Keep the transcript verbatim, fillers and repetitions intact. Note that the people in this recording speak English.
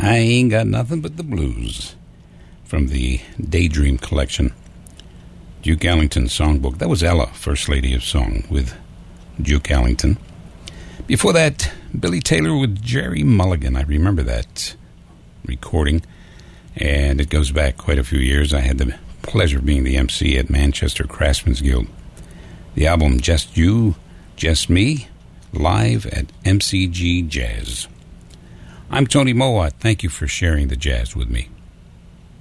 I Ain't Got Nothing But the Blues from the Daydream collection. Duke Ellington songbook. That was Ella, First Lady of Song, with Duke Ellington. Before that, Billy Taylor with Jerry Mulligan. I remember that recording, and it goes back quite a few years. I had the pleasure of being the M C at Manchester Craftsman's Guild. The album Just You, Just Me, live at M C G Jazz. I'm Tony Mowat. Thank you for sharing the jazz with me.